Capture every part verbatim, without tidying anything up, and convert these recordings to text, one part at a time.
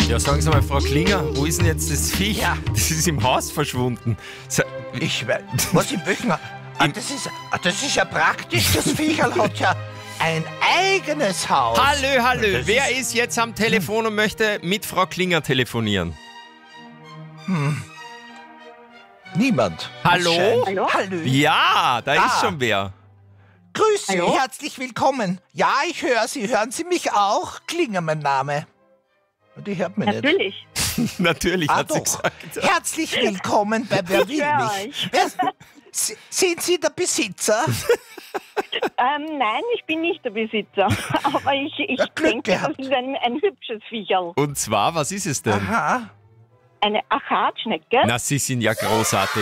Ja, sagen Sie mal, Frau Klinger, wo ist denn jetzt das Viech? Ja. Das ist im Haus verschwunden. So, Ich weiß, was im welchen... Ah, das ist, ah, das ist ja praktisch, das Viecherl hat ja ein eigenes Haus. Hallö, hallö, Das wer ist jetzt am Telefon und möchte mit Frau Klinger telefonieren? Niemand. Hallo? Das scheint- Hallo? Hallo. Ja, da Ah. ist schon wer. Grüß Sie, Hallo? herzlich willkommen. Ja, ich höre Sie. Hören Sie mich auch? Klinger mein Name. Die hört mich nicht. Natürlich. Natürlich, Ah, hat sie doch. gesagt. Herzlich willkommen bei Wer will höre mich. Wer, S- sind Sie der Besitzer? Ähm, nein, ich bin nicht der Besitzer. Aber ich, ich Ja, Glück denke, gehabt. das ist ein, ein hübsches Viecherl. Und zwar, was ist es denn? Aha. Eine Achatschnecke. Na, Sie sind ja großartig.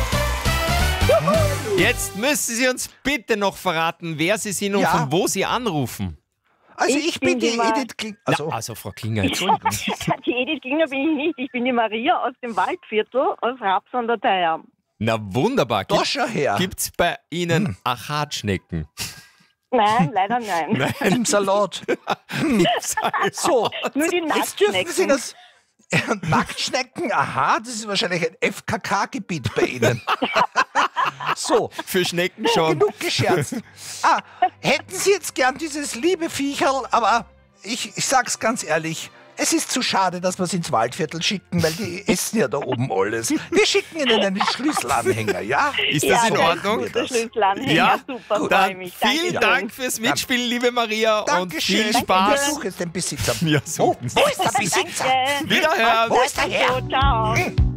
Jetzt müssen Sie uns bitte noch verraten, wer Sie sind und Ja. von wo Sie anrufen. Also ich, Ich bin bin die die Ma- Edith Kling. Na, Also, also, Frau Klinger, Entschuldigung. Die Edith Klinger bin ich nicht. Ich bin die Maria aus dem Waldviertel, aus Raps an der Theier. Na, wunderbar. da Gibt, schau her. gibt's bei Ihnen Achatschnecken? Nein, leider nein. Im Salat. So, Nur die jetzt dürfen Sie Nacktschnecken. das... Nacktschnecken, aha, das ist wahrscheinlich ein F K K-Gebiet bei Ihnen. So, Für Schnecken schon. genug gescherzt. Ah, hätten Sie jetzt gern dieses liebe Viecherl, aber ich, ich sag's ganz ehrlich, es ist zu schade, dass wir es ins Waldviertel schicken, weil die essen ja da oben alles. Wir schicken Ihnen einen Schlüsselanhänger, ja? Ist Ja, das in der ist Ordnung? gut, der Das- Schlüsselanhänger. Ja, Super, freue Dann mich. vielen Dankeschön. Dank fürs Mitspielen, liebe Maria, und Dankeschön. viel Ich Spaß. suche jetzt den Besitzer. Ja, Wo, so. wo ist der Besitzer? Danke. Wiederhören. Wo ist der Herr? So, ciao.